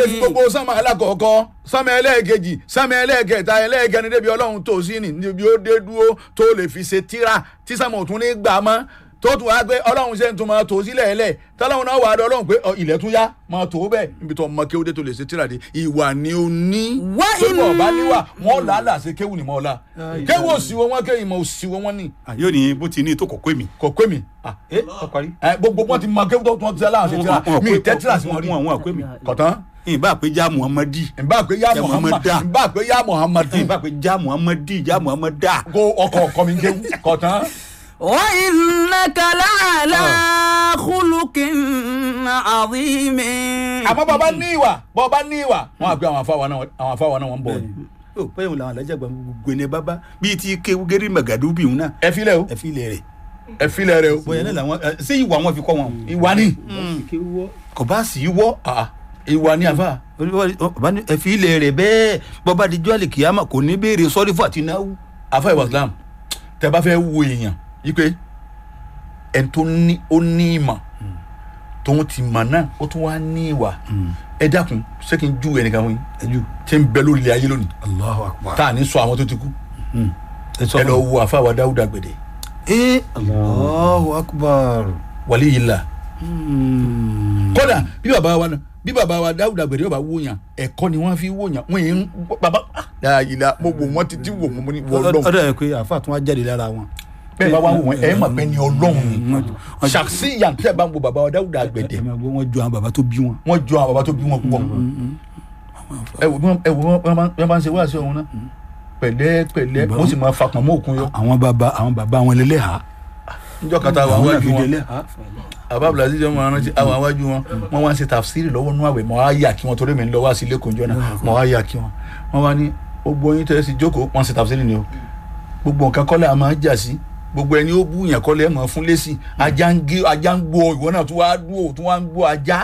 gbogbo sánmà alákọ̀ọ́kọ́ sánmà ẹlẹ́ẹ̀kejì sánmà ẹlẹ́ẹ̀kẹta ẹlẹ́ẹ̀kẹrin débi ọlọ́run tó sí ni níbi ó dé dúró tó lè fi ṣe tíra tí sánmà ò tún ní gbà mọ́ tó tún wá pé ọlọ́run ṣe ń tún máa tó sílẹ̀ ẹlẹ́ tọ́lọ́run náà wà á dọ́ ọlọ́run pé ilẹ̀ tún yá máa tó bẹ́ẹ̀ níbi tó ọmọ kéwúdé tó lè ṣe tíra dé ìwà ni ó ní tó bọ̀ bá níwà wọ́n làálàá ṣe kéwù ni mọ́ ọ́lá kéwù òsìwọ́ wọn kéwì mọ́ òsìwọ́ wọn ni. yóò ní bó ti ní tó kọ̀kọ́ mi. kọ̀kọ́ mi gbogbo wọn ti mọ kéwù tó tún ti aláwọ̀ ṣe tíra mi tẹ́ tíra sí wọn rí kọ̀tán ìbá pé já muhammadi. ìbá pé já muhammadi. ìbá pé já muhammadi. ìbá pé já muhammadi já muhammada. ko ọkọ mi kéwù kọ̀tán. wa innaka la'ala khuluqin azim. àmọ́ bàbá ní ìwà wọ́n á gbé àwọn afáwa náà wọ́n ń bọ̀ ni. ó pẹ́ òun làwọn alájà gbogbo ní bàbá bíi ti kéwú gẹ́rí màgàdú bí òun náà. ẹ filẹ̀ o ẹ filẹ̀ rẹ̀. ẹ filẹ̀ rẹ̀ o. bóyá náà làwọn ṣé ìwà wọn fi kọ́ wọn. ìwà ni. kò bá sì í wọ́. ìwà ni àfa. ẹ filẹ̀ rẹ̀ bẹ́ẹ̀ bọ́ba dijọ́ àlè kìyàmà kò ní béèrè sọ́rí fún àtináwó. àfa ìwà Islam tẹ bá fẹ́ wo èèyàn yí pé ẹni tó ní ó ní ìmọ̀ tóun ti mọ̀ náà ó tún wá ní ìwà ẹ dákun ṣé kí n ju ẹnìkan fún yín tí ń bẹ lórí ilẹ̀ ayé lónìí Allahu Akbar. tá à ní sọ àwọn tó ti kú ẹ lọ wo àfa wa Dáúdà Gbèdé. Allahu Akbar. wàlí yìí la kódà bí bàbá wa Dáúdà Gbèdé yóò bá wòyàn ẹ̀kọ́ ni wọ́n fi wòyàn wọ́n yẹn bàbá yìí la mo wò wọ́n títí wò mo ní wọ́n lọ́wọ́. ọ̀dọ̀ ẹ̀ pé àfa tún wá jáde lára wọn. bẹ́ẹ̀ bá wà wò wọ́n ẹ̀ mà pé ni Ọlọ́run ni ṣàkíyàn tí ẹ bá ń wo bàbá wa Dáúdà Gbèdé. wọ́n jọ àwọn bàbá tó bí wọn. wọ́n jọ àwọn bàbá tó bí wọn púpọ̀. ẹ wò wọ́n bá ń ṣe wáṣẹ ọ̀hún náà pẹ̀lẹ́ wọ́n sì máa fakàn mọ́ òkun yọ. àwọn bàbá wọn lélẹ̀ ha. níjọ́ kata àwọn àwájú wọn àbábùlà sí ìjọba rántí àwọn àwájú wọn wá ń ṣe tàfsírì lọ́wọ́ nú àwẹ̀ mọ́ á yà kí wọn torí mi ń lọ wá sí lẹ́kọ̀ọ́ ìjọ náà mọ́ á yà kí wọn wá ní gbogbo yín tẹ́ sí jókòó wọn ṣe tàfsírì ni o gbogbo nǹkan kọ́lẹ̀ a máa ń jà sí gbogbo ẹni ó bú yàn kọ́lẹ̀ mọ̀ fún lẹ́sìn ajá ń gbọ́ ìwọ náà tún wá ń gbọ́ ajá.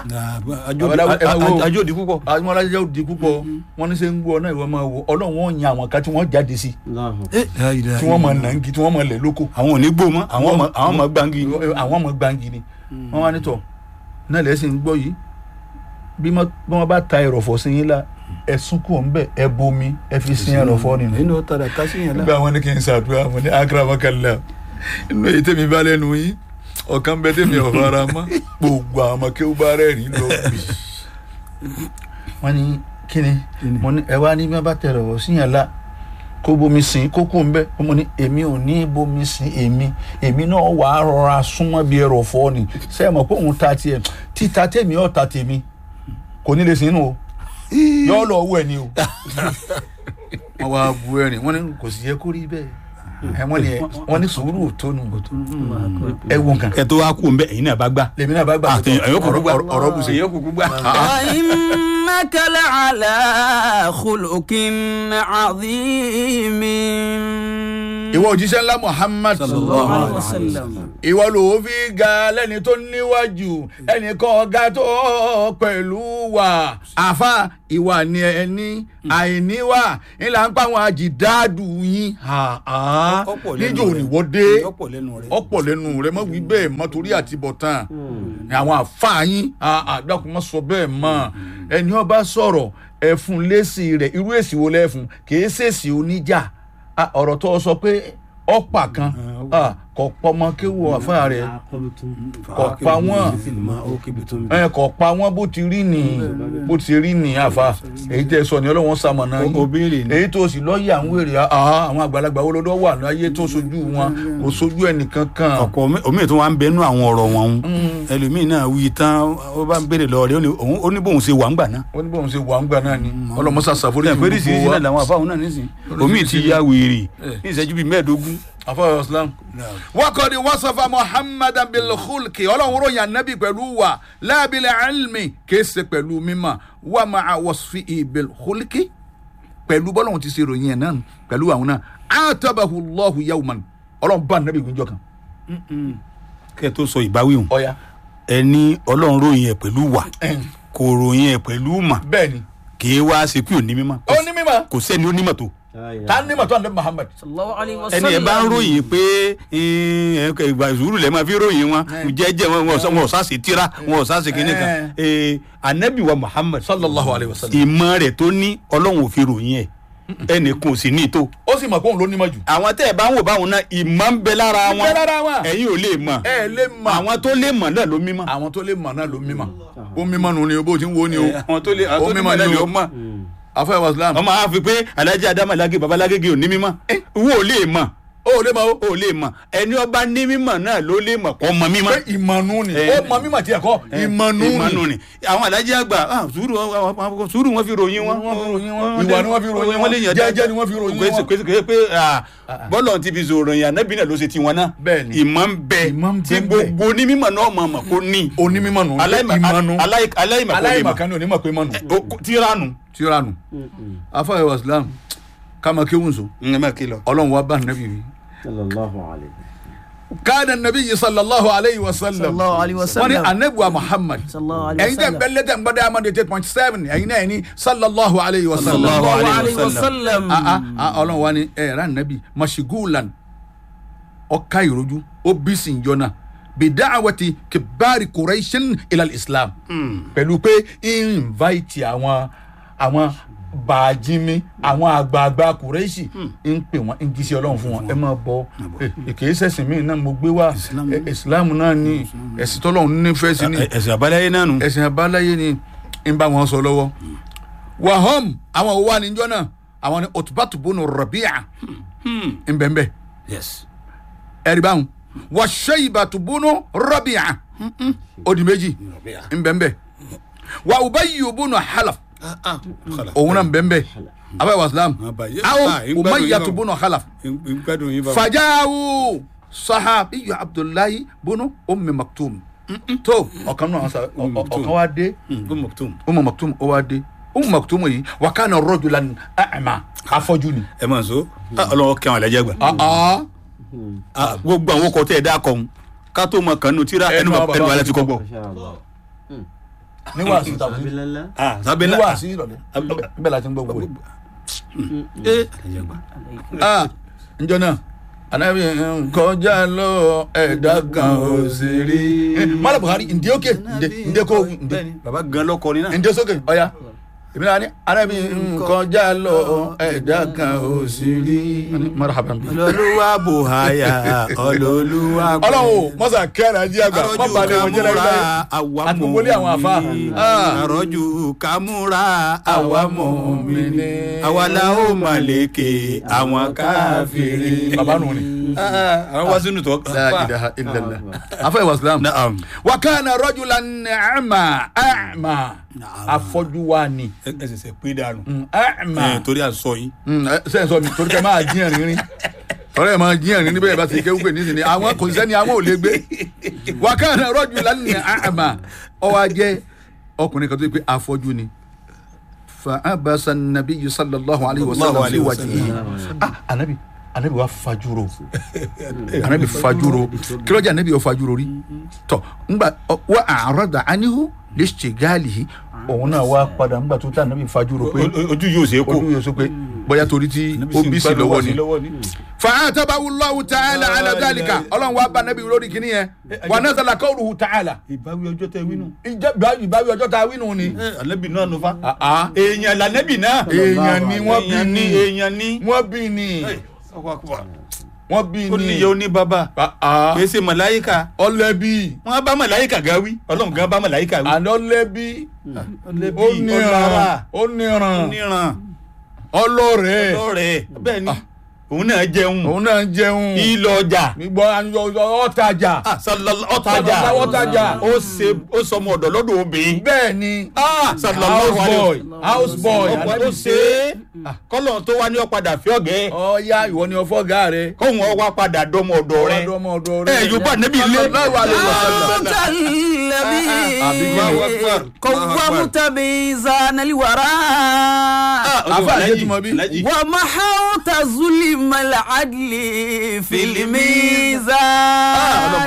ajá òdì púpọ̀. àwọn alájá òdì púpọ̀ wọ́n ní ṣe ń gbọ́ náà ìwọ máa wò Ọlọ́run wọn yan àwọn kan tí wọ́n jáde sí tí wọ́n máa nàǹgì tí wọ́n máa lẹ̀ lóko. àwọn ò ní gbó mọ́ àwọn máa gbáǹgì. àwọn máa gbáǹgì ni wọ́n wá nítọ̀ náà lẹ́sìn gbọ́ yìí bí wọ́n bá ta ẹ̀rọ̀fọ̀ sí yín la ẹ̀sùn kò ń bẹ̀ ẹ bomi ẹ fi sin ẹ̀rọ̀fọ̀ nínú. inú tara ká sí yẹn la. nígbà wọn ni kí n ṣàdúrà wọn ní akramakallah inú èyí tèmi bá lẹ́nu yín ọ̀kan bẹ tèmi ọ̀fara mọ́ gbogbo àwọn ọmọ kéwú bá rẹ́rìn lọ bì. wọ́n ní kí ni mo ní ẹ wá ní bí wọ́n bá tẹ ẹ̀rọ̀fọ̀ sí yẹn la kó bomi sin kókó ń bẹ mo ní èmi ò ní bomi sin èmi náà wà á rọra súnmọ́ bí ẹ̀rọ̀fọ̀ ni sẹ́yìn mọ̀ pé òun ta tiẹ̀ títa tèmi ọ̀ ta tèmi kò ní lè sin inú o yọ lọ owó ẹ ni o wọn wá bu ẹrin wọn ní kò sì yẹ kó rí bẹ́ẹ̀ wọn ní sùúrù tó nù ẹ wo nǹkan. ẹ tó wá kú nbẹ ẹ̀yin náà bá gbà. lèmi náà bá gbà ọ̀rọ̀ bùsẹ. èyí kúkú gbà. wa innaka la'ala khuluqin azim. ìwọ òjíṣẹ́ ńlá Muhammad sallallahu alaihi wasallam. ìwọ ló fi ga lẹ́ni tó níwájú ẹnìkan ọ̀gá tó pẹ̀lú wa àfa ìwà ni ẹni àìníwà ńlá ń pa àwọn àjìdáàdù yín níjó òníwọ́dé ọ̀pọ̀ lẹ́nu rẹ mọ́ wí bẹ́ẹ̀ mọ́ torí àtibọ̀tán àwọn àfa yín àdàkùn mọ́ sọ bẹ́ẹ̀ mọ́ ẹni ó bá sọ̀rọ̀ ẹ̀fun lésì rẹ̀ irú èsì wo lẹ́fun kì í ṣèṣì oníjà ọ̀rọ̀ tó sọ pé ọ̀pá kan kò pọmọ kéwù àfa rẹ̀ kò pa wọ́n kò pa wọ́n bó ti rí ni àfa èyí tẹ́ sọ ni Ọlọ́run sàmọ̀nà yìí èyí tó sì lọ́ọ̀yà àwọn èrè àwọn àgbàlagbà wo lọ́dọ̀ wà láyé tó sojú wọn kò sojú ẹnìkan kan. ọ̀pọ̀ omi tó wà ń bẹnu àwọn ọ̀rọ̀ wọn ẹlòmíì náà wí tán ó bá ń béèrè lọ́wọ́ rẹ̀ ó ní bóun ṣe wà ń gbà náà. ó ní bóun ṣe wà ń gbà náà ni ọlọ́mọṣà ṣàforíjì gbogbo wa. làwọn àfáwọn náà nísìn omi ti ya wèrè ní ìṣẹ́jú bíi mẹ́ẹ̀ẹ́dógún. àfáwọn Islam wakọ̀dí wasafa Muhammadan bil khulqi Ọlọ́run ròyìn Ànábì pẹ̀lú wa la bil ilmi kìí ṣe pẹ̀lú mímọ̀ wa ma'a wasfihi bil khulqi pẹ̀lú bọ́lọ́run ti ṣe ròyìn ẹ̀ náà pẹ̀lú àwọn náà atabahu Allahu yawman Ọlọ́run bá Ànábì gbìyànjọ kan. kẹ́ ẹ tó sọ ìbáwí hùn ọ̀ya ẹni Ọlọ́run ròyìn ẹ̀ pẹ̀lú wa kò ròyìn ẹ̀ pẹ̀lú mà bẹ́ẹ̀ni kì í wá ṣe pé ò ní mímọ̀ ó ní mímọ̀ kò sẹ́ni ó nímọ̀ tó ta ni màtó ànábì Muhammad. sallallahu alayhi wa ẹni sallam. ẹ bá ń ròyìn pé ìgbà ìṣòro lẹ máa fi ròyìn wọn jẹ́jẹ́ wọn ò sáàsì tíra wọn ò sáàsì kínní kan anabi wa Muhammad sallallahu alayhi wa sallam. ìmọ̀ rẹ̀ tó ní Ọlọ́run ò fi ròyìn ẹ̀ ẹnì kan ò sì ní tó. ó sì mọ̀ pé òun ló ní mọ̀ jù. àwọn tẹ́ ẹ bá ń wò báwọn náà ìmọ̀ ń bẹ lára ń bẹ lára wọn. ẹ̀yin ò lè mọ̀ ẹ lè mọ̀. àwọn tó lè mọ̀ náà ló mímọ̀. àwọn tó lè mọ̀ náà ló mímọ̀. ó mímọ̀ nù ni o bó ti ń wo ni o. àwọn tó lè ó mímọ̀ náà ni ló o. mọ̀. afẹ́ wa Islam. ọmọ àwọn fi pé Alhaji Adamu Alage Babalagege ò ní mímọ̀ wo ò lè mọ̀ ó lè mọ̀ o. ò lè mọ̀ ẹni ọba ní mímọ̀ náà ló lè mọ̀ kọ́ mọ̀ mímọ̀. pé ìmọ̀nù ni ó mọ mímọ̀ tiẹ̀ kọ́ ìmọ̀nù ni. àwọn Alhaji àgbà sùúrù wọn fi ròyìn wọn. ìwà ni wọ́n fi ròyìn wọn jẹ́jẹ́ ni wọ́n fi ròyìn wọn. kéésì pé bọ́lọ̀ ti fi zòrò yàn Ànábì náà ló ṣe tiwọn náà. bẹ́ẹ̀ni ìmọ̀ ń bẹ tí gbogbo onímọ̀ náà mọ̀ kó ní. onímọ̀ nù ìmọ̀nù aláìmọ̀kan ni onímọ̀ pé mọ̀nù. tiranu. afẹ́ wa Islam kama kéwùn so. Ọlọ́run wa bá nàbí mi. sallallahu alayhi. كان النبي صلى الله عليه وسلم sallallahu alayhi wa sallam. wọ́n ní anabuwa Muhammad sallallahu alayhi wa ẹ̀yin tẹ̀ sallam. bẹ́lẹ̀ tẹ̀ ń gbọ́dọ̀ amadi 8.7 ẹ̀yin náà ní sallallahu alayhi wa sallam. sallallahu alayhi wa sallam. Ọlọ́run wa ni ẹ̀rọ nabi mashigulan ọ̀ka ìrojú ó bí sí njọ́nà bida'awati kibari Quraishin ilal Islam pẹ̀lú pé invite àwọn bàjínmi àwọn àgbààgbà Kùrẹ́ṣì ń pè wọ́n ń jíṣẹ́ Ọlọ́run fún wọn ẹ máa bọ èké sẹ̀sìn míì náà mo gbé wá ìsìlámù náà ní ẹ̀sìn tọ́lọ́run nífẹ̀ẹ́ sí ni ẹ̀sìn àbáláyé náà nù. ẹ̀sìn àbáláyé ni ń bá wọn sọ lọ́wọ́ wahom àwọn òwò àníjọ́ náà àwọn ni Utbatu bunu Rabi'a ń bẹ̀ẹ̀ ẹ̀rí báwọn wa Shaybatu bunu Rabi'a ó di méjì ń bẹ̀ẹ̀ wa Ubayyu bunu Halaf òun náà bẹ́ẹ̀ abẹ́ wàsílám àwọn Umayyatu bunu Khalaf fajawu sahabiyu Abdullahi bunu Ummi Maktum tó ọ̀kan náà ọ̀kan wá dé Ummi Maktum ó wá dé Ummi Maktum yìí wa kana rajulan a'ma afọ́jú ni. ẹ máa sọ Ọlọ́run kí àwọn Alhaji àgbà. gbogbo àwọn ọkọ̀ tẹ̀ ẹ̀ dá kọ́ ọ́n ká tó mọ kànú tíra ẹnu alẹ́ ti kọ́ gbọ́. níwà sí tàbí níwà sí ìrọ̀lẹ́ níbẹ̀ la ti ń gbọ́ gbogbo rẹ̀. njọ́ náà anabi nkọjá lọ ẹ̀dá kan ò sì rí. mọ́lá Buhari ǹdí òkè ǹdí kò ǹdí. baba gan lọkọ ni náà. ǹdí sókè ọ̀ya èmi náà ni anabi nkọjá lọ ẹ̀dá kan ò sì rí. marhaban bi. Olúwa buhaya Olúwa. Ọlọ́run mọ́sá kẹ́rin ajé àgbà má balẹ̀ wọ́n jẹ́rẹ́ ibà yìí àti gbogbo ilé àwọn àfa. àrọ́jù kámúra àwa mùmínì àwa la ó màlẹ́kẹ̀ àwọn káfíìrì. baba nù ni. àwọn wá sínú tó. la ilaha illallah. afa islam. wa kana rajulan a'ma afọ́jú wa ni. ẹ ṣẹ̀ṣẹ̀ pé dànù. a'ma torí àṣọ yìí. sẹ́yìn sọ mi torí kẹ́ máa jíyàn rínrín ọ̀rẹ́ ẹ̀ máa jíyàn rínrín bẹ́ẹ̀ bá ti kéwú pé nísìnyí àwọn kò sẹ́ni àwọn ò lè gbé. wa kana rajulan a'ma ó wá jẹ́ ọkùnrin kan tó yẹ pé afọ́jú ni. fa abasa nabiyyu sallallahu alayhi wa sallam fi wajhihi. anabi wa fajuro anabi fajuro kílọ̀jà anabi wa fajuro rí tọ̀ ńgbà wa a'rada anhu listigalihi òun náà wá padà ńgbà tó tà anabi fajuro pé ojú yóò ṣe é kó ojú yóò ṣe pé bóyá torí tí ó bí sí lọ́wọ́ ni. fa'atabahu Allahu ta'ala ala dhalika ọlọ́run wa bá anabi lórí kìíní yẹn wa nazala qawluhu ta'ala. ìbáwí ọjọ́ tẹ wínú. ìbáwí ọjọ́ ta wínú ni. anabi náà nufa. èèyàn lànàbì náà. èèyàn ni wọ́n bí ni. èèyàn ni. wọ́n bí ni. wọ́n bí ni. ó ní yẹ ó ní bàbá. kì í ṣe màláyíkà. ọlẹ́bí. wọ́n bá màláyíkà gan wí ọlọ́run gan bá màláyíkà wí. àná ọlẹ́bí. ọlẹ́bí ó níran. ọlọ́rẹ̀. bẹ́ẹ̀ ni òun náà jẹun. ìlọ ọjà. gbọ́ ọ̀tajà. ọ̀tajà. ó sọmọ ọ̀dọ̀ lọ́dọ̀ obìnrin. bẹ́ẹ̀ ni house boy. ó ṣe é kọ́lọ̀ tó wá ní ọ̀padà fi ọ̀gẹ́. ọ̀ya ìwọ ni ọ̀fọ́gà rẹ. kóhun ọwọ́ padà dọmọ ọ̀dọ̀ rẹ. yorùbá níbi ilé. قومت بميزان الوراء ومحوت ظلم العدل في الميزان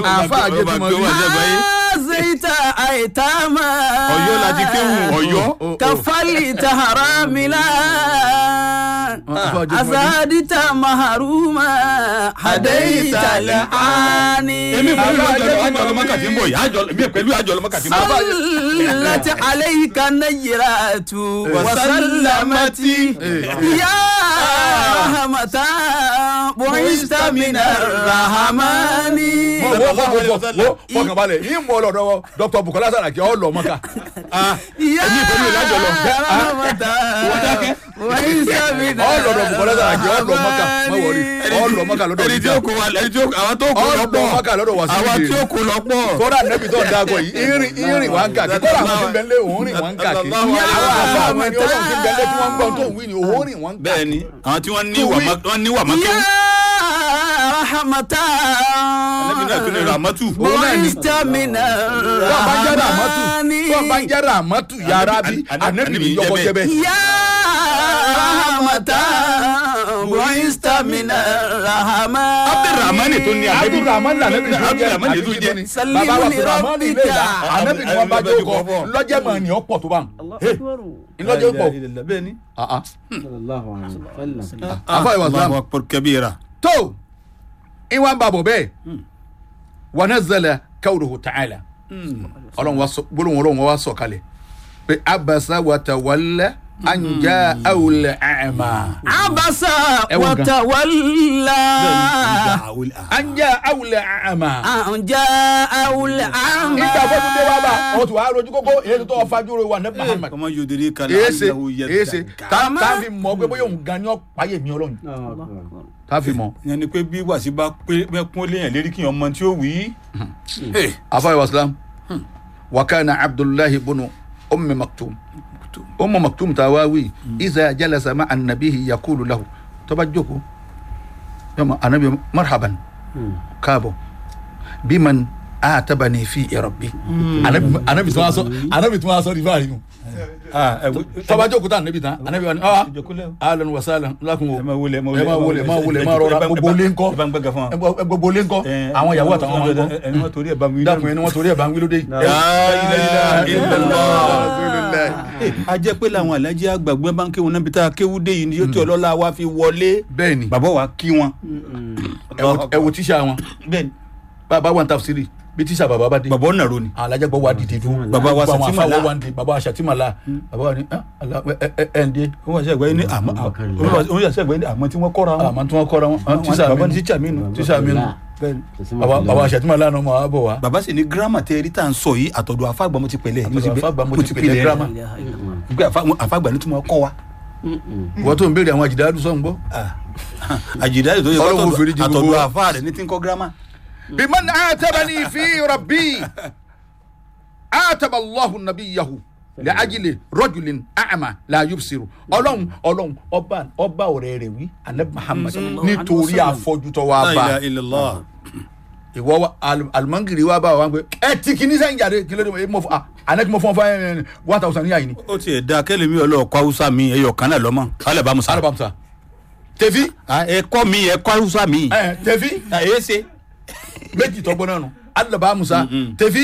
زيت ايتاما Ọ̀yọ́ láti kéwù Ọ̀yọ́ كفلت حراملا أزادت محروما هديت العاني èmi pẹ̀lú àjọlọ́mọ́kà tí ń bọ̀ yìí èmi pẹ̀lú àjọlọ́mọ́kà tí ń bọ̀ yìí. صلت عليك النيرات وسلمت يا رحمة بعثت من الرحمن. fọkàn balẹ̀ yín mọ̀ lọ́dọ̀ Dr. Bukola Saraki ọ̀ lọ mọ́kà. èmi pẹ̀lú ìlàjọlọ́ رحمة بعثت من ọ̀ lọ́dọ̀ Bukola Saraki ọ̀ lọ mọ́kà má wọrí ọ̀ lọ mọ́kà lọ́dọ̀ ẹni tí ó kó wa ẹni tí ó àwọn tó kó lọ pọ̀ mọ́kà lọ́dọ̀ wá sí àwọn tí ó kó lọ pọ̀. kódà nẹ́bí tó ń dago yìí irin wà ń kàkí kódà àwọn tí ń bẹ́lẹ̀ òun rìn wà ń kàkí àwọn àbá àwọn ẹni ọlọ́run tí ń bẹ́lẹ̀ tí wọ́n ń gbọ́n tó ń wí ni òun rìn wà ń kàkí. bẹ́ẹ̀ni àwọn tí wọ́n ní wà mọ́kẹ́. رحمة ẹlẹ́bi náà tún ní ramatu. بعثت من الرحمن. tó bá jẹ́ ramatu yàrá bí anẹ́bí ni yọkọ jẹ́ bẹ́ẹ̀. يا رحمة بعثت من الرحمن. abdulrahman tó ní Abdulrahman lànẹ́bí tó jẹ́ Abdulrahman tó jẹ́. bàbá wa Abdulrahman ilé ìlà anẹ́bí ni wọ́n bá jókòó lọ́jẹ́ mọ̀ ní ọ̀pọ̀ tó bá ń lọ́jẹ́ pọ̀. bẹ́ẹ̀ni. àfa ìwà sàlámù. Allahu akbar kabira. tó ìwà ń bàbọ̀ bẹ́ẹ̀ wa nazzala qawluhu ta'ala gbólóhùn ọlọ́run wa sọ̀ kalẹ̀ pé abasa wa tawalla an ja'ahu al-a'ma. عبس وتولى an ja'ahu al-a'ma. أن جاءه الأعمى. ìgbà fọ́tún dé wá bá o tún wá rojú kókó èyí tó fajúro wa ní Muhammad. kọ́mọ yodiri kala èsè tá fi mọ̀ pé bóyá òun gan ni ó páyé mi ọlọ́run tá fi mọ̀. ìyẹn ni pé bí wàsí bá pé mẹ́kún léyìn lérí kí ọmọ tí ó wí. afa waslam wa kana Abdullahi ibn Maktum Maktum tá a wá wí iza jalasa ma'a an-nabiyyi yaqulu lahu tó bá jókòó yọmọ anabi marhaban káàbọ̀ biman atabani fi rabbi anabi tó wá sọ rìfáàrí nù tó bá jókòó tá anabi tán anabi wà ní ahlan wa sahlan lakum ẹ máa wọlé máa rọra gbogbo lé ńkọ́ àwọn ìyàwó àtàwọn ọmọ ńkọ́ dákun ẹni wọ́n torí ẹ̀ bá ń wí lóde yìí. a jẹ́ pé làwọn alájí àgbàgbọ́ bá ń kéwọn náà bí tá a kéwú dé yìí ni yóò tí ọlọ́lá wa fi wọlé. bẹ́ẹ̀ni bàbá wa kí wọn. ẹ wo tíṣà wọn bẹ́ẹ̀ni bàbá wa ń tafsiri bí tíṣà bàbá bá dé. bàbá ọ̀nà ro ni. alájàgbọ́ wa dìde dúró. bàbá wa Ṣàtìmàlà bàbá wa Ṣàtìmàlà bàbá wa ní ẹ ǹdẹ. wọ́n wá sí àgbáyé ní àmọ́ tí wọ́n kọ́ra wọn. àmọ́ tí wọ́n kọ́ra wọn. bàbá ní tíṣà mi nù. tíṣà mi nù. bàbá Ṣàtìmàlà náà mọ̀ á bọ̀ wá. bàbá sì ní gírámà tẹ ẹrí tá à ń sọ yìí àtọ̀dọ̀ àfàgbà mo ti pẹ̀lẹ́. mo ti pẹ̀lẹ́ gírámà. àfàgbà ní tí wọ́n kọ́ wa. wọ́n tó ń béèrè àwọn àjìdáàdù sọ̀ ń gbọ́. àjìdáàdù tó yẹ kó àtọ̀dọ̀ àfà rẹ̀ ní tí ń kọ́ gírámà. بمن عاتبني في ربي عاتب الله نبيه لأجل رجل أعمى لا يبصر ọlọ́run ọba ọ̀rẹ́ rẹ̀ wí anabi Muhammad nítorí afọ́jú tó wá bá ìwọ alimangiri wa bá wa gbé ẹ ti kìíní sẹ́yìn jáde kí ló dé mo fọ anabi mo fọ 1000 ní àyìn ni. ó ti ẹ̀ da kẹ́lẹ́ mi ọlọ́ọ̀kọ́ haúsá mi ẹ̀yọ̀ kan náà lọ́mọ alabamusa tẹ̀fí. ẹ̀kọ́ mi ẹ̀kọ́ haúsá mi. tẹ̀fí. ẹ̀ ṣe méjì tọgbọn náà nù alaba musa tẹfi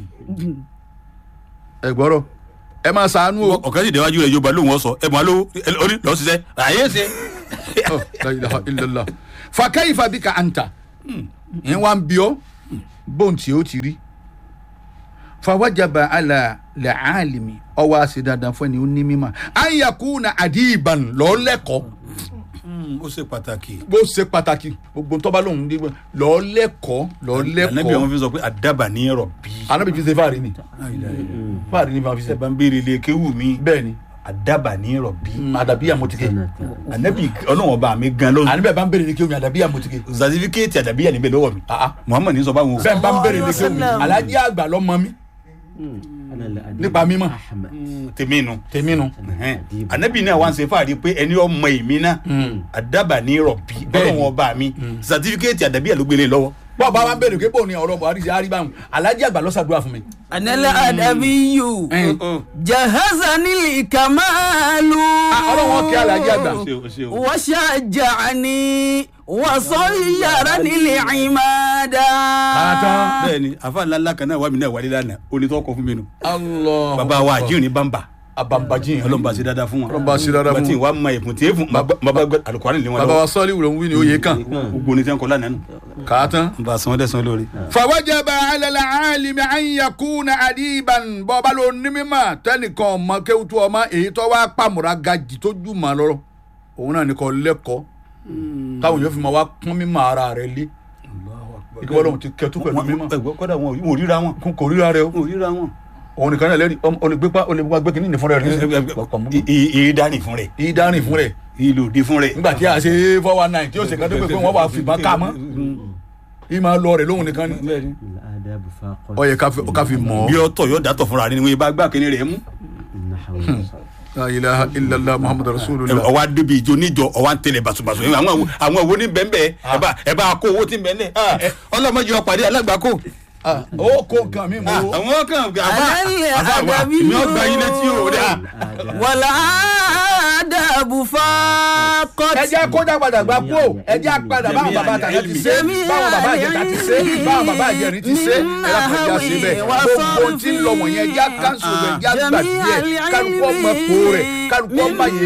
ẹ gbọ́rọ̀ ẹ máa ṣàánú o. ọ̀kẹ́ sì déwájú rẹ̀ yorùbá lóhùn ọ̀sọ̀ ẹ̀ máa lówó orí lọ́ọ́ ṣiṣẹ́ àyè ṣe. la ilaha illallah fa kayfa bika anta yẹn wá ń bí ọ bóun tí ó ti rí fa wajaba ala la'alimi ọwọ́ àṣẹ dandan fún ẹni ó ní mímọ́ an yakuna adiban lọ́ọ́lẹ́kọ̀ọ́. ó ṣe pàtàkì. bó ṣe pàtàkì gbogbo ntọ́ba lòun ní lọ́ọ́lẹ́kọ̀ọ́. anabi àwọn fi sọ pé àdàbà ní ẹ̀rọ bí. anabi fi ṣe fáàrí ni fáàrí ni máa fi ṣe. ẹ bá ń béèrè ilé kéwù mi. bẹ́ẹ̀ ni àdàbà ní ẹ̀rọ bí. àdàbí àmọ̀tìkẹ́. anabi ọlọ́wọ́n bá mi gan lọ́wọ́. anabi bá ń béèrè ilé kéwù mi àdàbí àmọ̀tìkẹ́. certificate àdàbí yà níbẹ̀ lọ́wọ́ mi. muhammad ní sọ báwọn. bẹ́ẹ̀ bá ń béèrè ilé kéwù mi alájí àgbà lọ́mọ mi nípa mímọ́ tèmínú anabi náà wá ń ṣe fáàrí pé ẹni ọmọ èmi náà àdàbà ní rọ̀bì ọlọ́wọ́n ọba mi certificate àdàbí ẹ̀ ló gbélé lọ́wọ́. bọ́ọ̀ bá wa ń bèrè pé bóun ni ọ̀rọ̀ buhari ṣe á rí báwọn alájí àgbà lọ́sàdúrà fún mi. anala adabiyu jahazani kamalu. ọlọ́wọ́n kí alájí àgbà. washajani wasoyarani li'imada. bẹ́ẹ̀ni afa ńláńlá kan náà wà mí náà wálé lánàá onítọ́ kọ fún mi nù. Allah bàbá wa àjíǹ ní bàmbà abambaji Ọlọ́run bá ṣe dáadáa fún wọn. Ọlọ́run bá ṣe dáadáa fún wọn. Bàtí wàá mọ ìkùn tí èèfún bàbá Al-Qur'ani lé wọn baba lọ́wọ́. wa sọ́ọ́lì wùlọ̀ ń wí ni ó yẹ kàn gbogbo ní sẹ́ńkọ́ lánàá nù. kàátán. bá a san dẹ́sán lórí. fàwọ́jàbà alẹ́lẹ́ alimi anyakuna adiban bọ́ọ̀bá ló ní mímọ́ tẹ́nìkan ọmọ kéwùtú ọmọ èyí tó wá pàmùrà gajì tó jù mọ́ lọ́rọ́ òun náà nìkan lẹ́kọ̀ọ́ táwọn yóò fi máa wá pọ́n mímọ́ ara rẹ̀ lé ìkọ́ ọlọ́run ti kẹtù pẹ̀lú mímọ́ kọ́dà wọn ò ríra wọn. kò ríra rẹ̀ o wọn ò ríra wọn. òun nìkan náà lẹ́rìí olùgbépa gbé kínní fún rẹ̀ ìdánì fún rẹ̀. ìdárìn fún rẹ̀ ìlòdì fún rẹ̀. nígbà tí a ṣe 419 tí ó ṣe kan tó pé pé wọ́n wà fìbọn ká mọ́ ìmọ̀ lọ rẹ̀ lóhun nìkan ni ó yẹ ká fi mọ̀ bí ọtọ yóò dátọ fúnra rẹ̀ ni wọn bá gbà kínní rẹ̀ mú. la ilaha illallah muhammadu rasulullah. ọwọ́ adébí ìjọ níjọ ọwọ́ à ń tẹ̀lé basubasu àwọn owó ní bẹ́ẹ̀ ẹ bá kó owó tí ń bẹ́ẹ̀ lẹ̀ ọlọ́mọdé ọ̀pàdé alágbàkó. ó kó nǹkan mi mọ́ o. àwọn kan Alẹ́ àfa àdàbí mi ò gba ilé tí o dà. wàlá àdàbù faqat. ẹ jẹ́ kó dàgbàdàgbà kú o ẹ jẹ́ àpadà báwọn bàbá àtàlẹ́ ti ṣe báwọn bàbá àjẹta ti ṣe báwọn bàbá àjẹrin ti ṣe ẹ lápá ìjà sí bẹ́ẹ̀ gbogbo tí ń lọ wọ̀nyẹn já káńsù rẹ̀ já gbàgbé ẹ̀ kálukú ọmọ ẹ̀kọ́ rẹ̀ kálukú ọmọ yẹn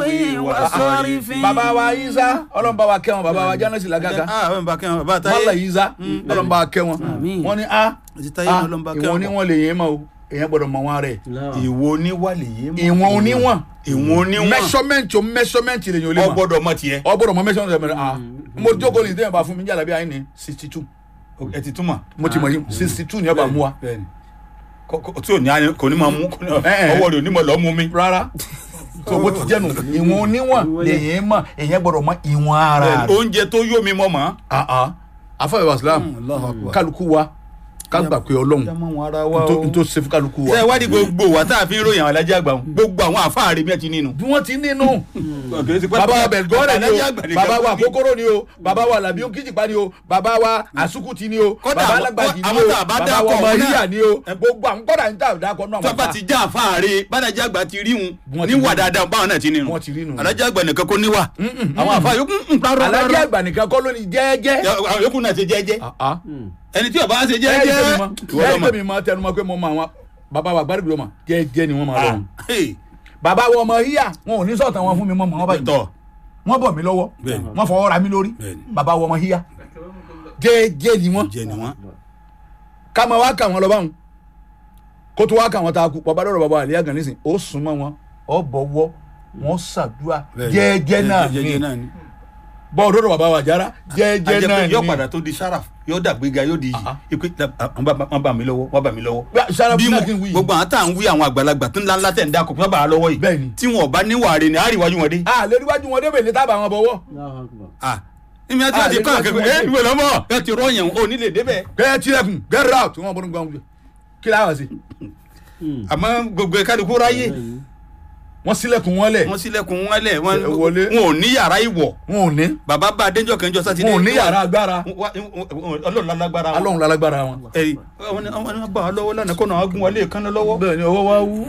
rẹ̀. bàbá wa Isa ọlọ́mọba wa kẹ́ wọn bàbá wa Jánásì Làgàgà mọ́lá Isa ọlọ́mọba wa kẹ́ wọn wọ́n ní ìwọ̀n ni wọ́n lè yẹn mọ́ o èèyàn gbọ́dọ̀ mọ̀ wọn rẹ̀. ìwọ oníwà lè yé mọ́. ìwọ̀n oníwọ̀n oníwọ̀n measurement lè yàn ó lè mọ̀. ọgbọ́dọ̀ mọ̀ tiẹ̀. ọgbọ́dọ̀ mọ̀ measurement lè mọ̀ mo jókòó ní ìdẹ́yìn bá fún mi jàlá bí i ní 62. ẹ ti túmọ̀. mo ti mọ̀ yín 62 ni ọba mú wa. tí ò ní kò ní máa mú ọwọ́ rẹ̀ ò ní mọ̀ lọ́ mú mi. rárá tó bó ti jẹ́nu ìwọ̀n oníwọ̀n lè yẹn mọ̀ èèyàn gbọ́dọ̀ mọ̀ ìwọ̀n ara rẹ̀. oúnjẹ tó yó mi mọ̀ mọ́. afáwẹ̀ wàsílám kálukú wa ká gbà pé ọlọ́run n tó ṣe fún kálukú wa. ṣe wádìí gbogbo wa tá a fi ń ròyìn àwọn alájà àgbà wọn gbogbo àwọn àfáàrí mi ẹ ti nínú. bí wọ́n ti nínú. bàbá wa bẹ̀gọ́rẹ̀ ni o bàbá wa kókóró ni o bàbá wa làbí kìjìpá ni o bàbá wa àsùkùtì ni o bàbá alágbàjì ni o bàbá wa mọ̀ríyà ni o gbogbo àwọn kọ́dà ń tà dákọ̀ náà. tọ́ba ti já àfáàrí bàdájà àgbà ti rí wọn níwà dáadáa báwọn náà ti nínú. alájà àgbà nìkan kó níwà àwọn àfáà yòókù alájà àgbà nìkan kọ́ ló ní jẹ́ẹ́jẹ́. àwọn yòókù náà ti jẹ́ẹ́jẹ́ ẹni tí ọba ṣe jẹ́jẹ́. ẹni tó mi máa tẹnu mọ́ pé mo máa wọn bàbá wa gbàdúgbò mọ jẹ́jẹ́ ni wọ́n máa lọ. bàbá wa ọmọ yíyà wọn ò ní sọ̀tàn wọn fún mi mọ́ mọ́ báyìí wọ́n bọ̀ mí lọ́wọ́ wọ́n fọwọ́ ra mí lórí bàbá wa ọmọ yíyà jẹ́jẹ́ ni wọ́n. ká máa wá kà wọ́n lọ báwọn kó tó wá kà wọ́n ta kú bàbá dọ̀rọ̀ bàbá àlẹ́ àgàn nísìn ó sùn mọ́ wọn ọ bọ̀wọ́ wọn ṣàdúrà jẹ́jẹ́ náà ni bọ́ọ̀ dọ̀rọ̀ bàbá wa jára jẹ́jẹ́ náà ni. yóò padà tó di saraf yóò dàgbéga yóò di yìí wọ́n bá mi lọ́wọ́. bí gbogbo àwọn tá à ń wí àwọn àgbàlagbà tó ńlá ńlá tẹ̀ ń dákọ̀ wọ́n bá a lọ́wọ́ yìí tí wọn ò bá níwà rẹ̀ ni a rí iwájú wọn dé. a lè rí iwájú wọn dé bèlè tábà wọn bọ̀wọ́. ìmí àti àti kọ́ àkẹ́kọ̀ọ́ ìwé lọ́mọ ẹ ti rọ́ọ̀yàn ò ní lè débẹ̀. bẹ́ẹ̀ tilẹ̀kùn get out wọn bọ́ ní gbọ́n kí láwọn sí. àmọ́ gbogbo kálukú ráyè wọ́n ṣílẹ̀kùn wọn lẹ̀. wọn ò ní yàrá ìwọ̀. wọn ò ní. bàbá bá adéjọ́ kẹjọ sátidé. wọn ò ní yàrá agbára. ọlọ́run lálágbára wọn. ọlọ́run lálágbára wọn. àwọn bá a lọ́wọ́ lánàá kọ́nà agún wọlé èékánná lọ́wọ́. bẹ́ẹ̀ni ọwọ́ wa wú.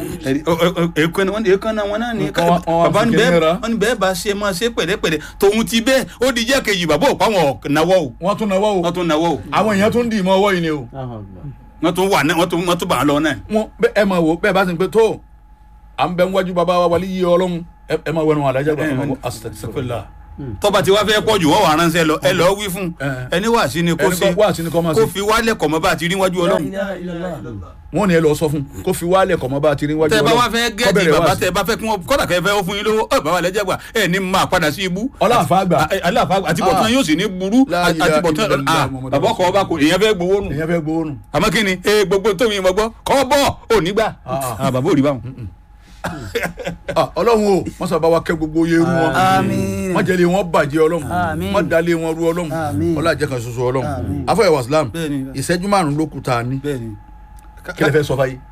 èékánná wọn náà ní. bàbá ní bẹ́ẹ̀ bá ṣe máa ṣe pẹ̀lẹ́pẹ̀lẹ́ tòun ti bẹ́ẹ̀ ó di jẹ́ kejì bàbá òpá wọn náwó o. wọ́n tún náwó o. àwọn èèyàn tún dì í mọ́ ọwọ́ yìí ni o. wọ́n tún bà á lọ náà. ẹ máa wò bẹ́ẹ̀ bá ti ń pẹ́ tó à ń bẹ ń wájú bàbá wa wàlí yìí ọlọ́run ẹ máa wẹnu alájà gbà fún ọ asitẹsẹfẹlá. tọ́ba tí wàá fẹ́ pọ̀ jù wọ́n wà ránṣẹ́ lọ ẹ lọ́ọ́ wí fún ẹni wà sí ni kó fi wálẹ̀ kọ̀ mọ́ bá a ti rí wájú ọlọ́run. wọ́n ní ẹ lọ sọ fún kó fi wálẹ̀ kọ̀ mọ́ bá a ti rí wájú ọlọ́run. tẹ bá wá fẹ́ gẹ́ẹ̀dì bàbá tẹ bá fẹ́ kí wọ́n kọ́dà kẹ́ fẹ́ fún yín lówó bàbá wa lẹ́jẹ̀ gbà ẹ ní máa padà sí ibú. ọlọ́àfàgbà àtibọ̀tán yóò sì ní burú àtibọ̀tán bàbá ọkọ̀ ọba kò èèyàn fẹ́ gbowó nù. àmọ́ kí ni gbogbo tóbi yín gbọ́ kọ́ bọ́ òní gbà bàbá ò rí báwọn. ọlọ́run o wọ́n sábà wá kẹ́ gbogbo yeru wọn wọ́n jẹ́lé wọn bàjẹ́ ọlọ́run wọ́n dalé wọn rú ọlọ́run ọlọ́run àjẹkà ṣoṣo ọlọ́run afọyẹ̀ wàsílám ìṣẹ́jú márùn-ún ló kù tá a ní kí lè fẹ́ sọ fáyé.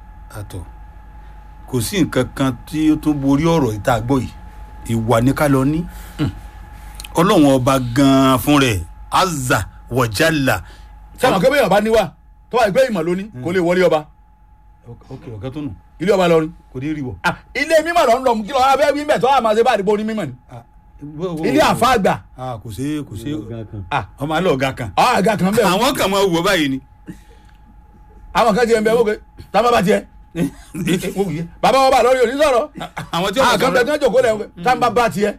kò sí nǹkan kan tí ó tún borí ọ̀rọ̀ ìta àgbọ̀ yìí ìwà ní ká lọ ní ọlọ́run ọba gan-an fún rẹ̀ azza wajalla. sábà kébé yàrá bá níwà tó wà gbé ìmọ̀ lónìí kò lè wọlé ọba. ọ̀gá tó nù ilé ọba lọrin kò ní rí wọ. ilé mímọ́ lọ ń lọ kí lọ wá fẹ́ wí mẹ tó wà máa ṣe bá àdìgbò ní mímọ́ ni. ilé àfáàgbà. kò sí ọmọ alẹ́ ọ̀gá kan. ọ̀gá kan bẹ́ẹ̀. àwọn kan máa wọ báyìí ni. àwọn kan ti ẹ̀ ń bẹ wọ́n pé tábà bá tiẹ̀ bàbá wọn bá lórí òní sọ̀rọ̀ àwọn tí ó àkàndé tí wọ́n jòkó lẹ̀ táǹbà bá tiẹ̀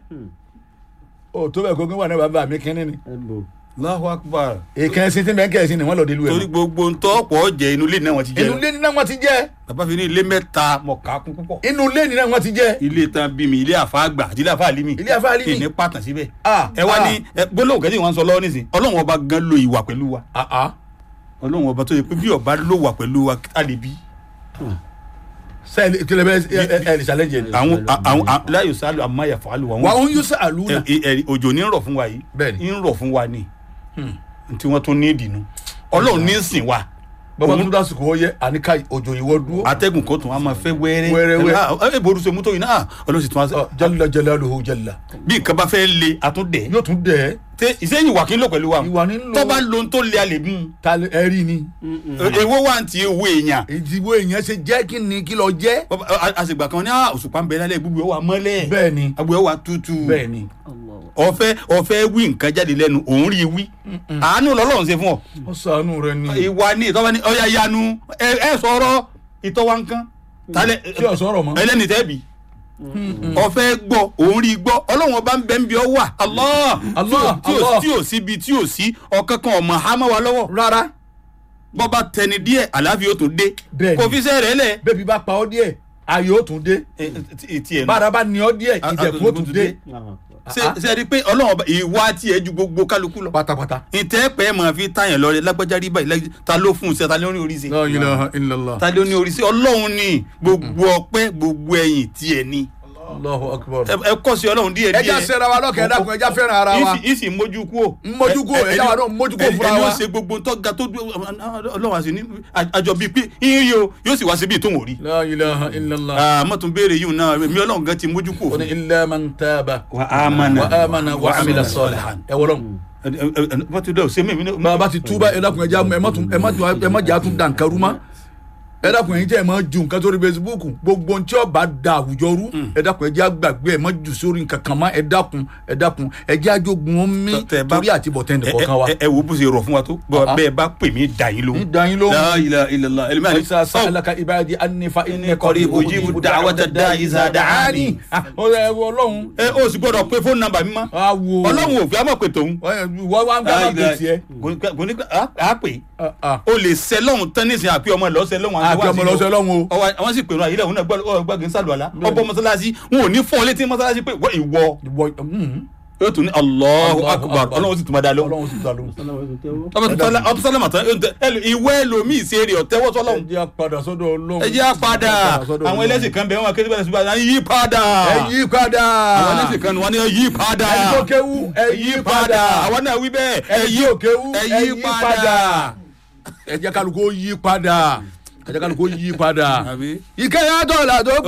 ó tó bẹ̀ kókó wà ní bàbá mi kínní ni Allahu Akbar. ìkẹsìn tí bẹ́ẹ̀ kẹsìn ni wọ́n lọ dé lu ẹ̀ torí gbogbo ntọ́pọ̀ jẹ inú ilé náà wọ́n ti jẹ. inú ilé ni náà wọ́n ti jẹ́ bàbá fi ní ilé mẹ́ta mọ̀ ká kún púpọ̀. inú ilé ni náà wọ́n ti jẹ́ ilé tán bí mi ilé àfa àgbà àti ilé àfa àlímì. ilé àfa àlímì. kì ní pàtàn síbẹ̀. Ah, ẹ wá ní gbólóhùn kẹ́tì wọn sọ lọ́wọ́ nísìn ọlọ́run ọba gan lo ìwà pẹ̀lú wa. ọlọ́run ọba tó yẹ pé bí ọba ló wà pẹ̀lú wa a lè bí. sẹ́ẹ̀lì kílẹ̀ bẹ́ẹ̀ ẹ̀ ṣàlẹ́jẹ̀ ni. àwọn láyò sálù àmàyà fàálù wọn. wà ń yún sàlù náà. òjò ní ń rọ̀ fún wa yìí. Bẹ́ẹ̀ni. ń rọ̀ fún wa ni. tí wọ́n tún ní ìdìnnú ọlọ́run ní sìn wa. bàbá tó dásìkò ó yẹ àníkà òjò ìwọ dúró. atẹ́gùn kan tún wá máa fẹ́ wẹ́rẹ́ Wẹ́rẹ́wẹ́. ẹ borúṣe mú tó yìí náà ọlọ́run sì tún wá sẹ́. jalla jalaluhu jalla. bí nǹkan bá fẹ́ le àtúndẹ̀ yóò tún dẹ̀ tẹ ìsẹ́yìn ìwà kí n lò pẹ̀lú wa ìwà nílò. tó bá lo tó le alẹ́ mú ta ẹ̀rí ni. èwo wà ní ti ewu èèyàn ìdìbò èèyàn ṣe jẹ́ kí ni kí lọ jẹ́. àṣìgbà kan ní òṣùpá ń bẹ lálẹ́ gbogbo ẹ̀ wà mọ́lẹ̀ bẹ́ẹ̀ ni gbogbo ẹ̀ wà tútù bẹ́ẹ̀ ni. ọ̀fẹ́ wí nǹkan jáde lẹ́nu òun rí wí àánú lọ́lọ́run ṣe fún ọ ó ṣàánú rẹ ni. ìwà ní ìtọ́ba ní ọ̀ya yanu ẹ sọ̀rọ̀ ìtọ́wá nǹkan tí ò sọ̀rọ̀ mọ́. ẹlẹ́ni tẹ́bi ọ̀fẹ́ gbọ́ òun rí gbọ́ ọlọ́run ọba ń bẹ ń bí ọ wà Allah tí ò síbi tí ò sí ọ̀kankan ọmọ hama wa lọ́wọ́ rárá. bọ́ba tẹni díẹ̀ àlàáfíà ó tún dé Bẹ́ẹ̀ni. kò fi sẹ́ rẹ̀ lẹ̀. bébí bá pa ọ́ díẹ̀ ayé ó tún dé. tiẹ̀ nù. bára bá ní ọ́ díẹ̀ ìdẹ̀kùn ó tún dé. ṣe rí i pé ọlọ́run ọba ìwà tiẹ̀ ju gbogbo kálukú lọ. pátápátá. ìtẹ́ pẹ́ mọ̀ fi táyàn lọ rẹ lágbájá rí báyìí ta ló fún un ṣe ta ló ní orí sí. La ilaha illallah. ta ló ní orí sí ọlọ́run ni gbogbo ọpẹ́ gbogbo ẹ̀yìn tiẹ̀ ni. Allahu akbar. ẹ kọ́ sí ọlọ́run díẹ̀ díẹ̀. ẹja sẹ́ra wa lọ́kẹ́ ẹ̀dá kun ẹja fẹ́ràn ara wa. ìsì mójú kú o. mójú kú o ẹja wa náà mójú kú o fúnra ẹni wa. ó ṣe gbogbo ntọ́ga tó dúró ọlọ́run àti ní àjọ bíi pé yín o yóò sì wá síbi tó ń wò rí. La ilaha illallah. àmọ́ tún béèrè yìí náà mi ọlọ́run gan ti mójú kú o. ó ní illa man taba. wa amana wa amana wa amila salihan. ẹ wọlọ́n. wọ́n ti dẹ́ o ṣe mí. bàbá ti túbà ẹ̀dá kun ẹja ẹ má jà tún dànkarú mọ́. ẹ dákun ẹ̀yin tẹ́ ẹ máa ju nǹkan sórí Facebook gbogbo ohun tí ó bá da àwùjọ rú ẹ dákun ẹ jẹ́ àgbàgbé ẹ má jù sórí nǹkan kan mọ́ ẹ dákun ẹ jẹ́ àjogún omi torí àti bọ̀tẹ́ nìkan wa. ẹ wo bó ṣe rọ̀ fún wa tó bẹ́ẹ̀ bá pè mí dà yín lóhùn. dà yín lóhùn. La ilaha illallah ẹlẹ́mìí àti isa sa'alaka ibadi anni fa inni qaribu ujibu da'wata da'i iza da'ani. ẹ wo Ọlọ́run. ẹ o sì gbọ́dọ̀ pé fóònù nàmbà mi mọ́. Ọlọ́run ò fi àmọ́ pé tòun. wọ́n wá ń gbà pé tiẹ̀. kò ní a pè o lè sẹ́ lọ́hùn tán nísìnyí àpé ọmọ lọ́sẹ̀ lọ́hùn àti ọmọ lọ́sẹ̀ lọ́hùn o. àwọn sì pèrò àyílẹ̀ òun náà gbàgbé ń sàlùwàlá ọbọ̀ mọ́sálásí wọn ò ní fọ́ létí mọ́sálásí pé ìwọ yóò tún ní Allahu Akbar ọlọ́run sì tún bá dá lọ. Ọlọ́run sì tún dá lóhùn. ọtún sálẹ̀mà tán ìwé ẹlòmíì ṣe èrè ọ̀tẹ́wọ́ sọ́lọ́hún. ẹ jẹ́ àpadà sọ́dọ̀ Ọlọ́run. ẹ jẹ́ àpadà àwọn ẹlẹ́sìn kan bẹ̀ wọ́n akéde bẹ́ẹ̀ síbáà yí padà. ẹ yí padà. àwọn ẹlẹ́sìn kan wọ́n ní yí padà. ẹ tó kéwú ẹ yí padà. àwọn náà wí bẹ́ẹ̀ ẹ yí òkéwú ẹ yí padà. ẹ jẹ́ kálukú yí padà. ẹ jẹ́ kálukú yí padà. ìkẹyà dọ́là tó